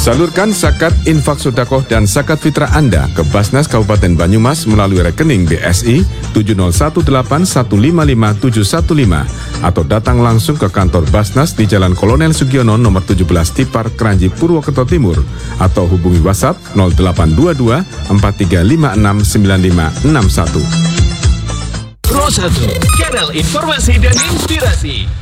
Salurkan zakat, infak sedekah dan zakat fitrah Anda ke Basnas Kabupaten Banyumas melalui rekening BSI 70181555715 atau datang langsung ke kantor Basnas di Jalan Kolonel Sugiono nomor 17 Tipar, Kranji, Purwokerto Timur atau hubungi WhatsApp 0822 43569561. Pro 1, kanal informasi dan inspirasi.